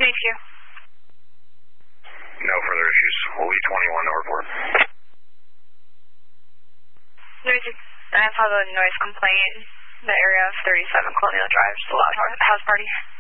Thank you. No further issues. We'll be 21 to report. I have a noise complaint in the area of 37 Colonial Drive, just a loud house party.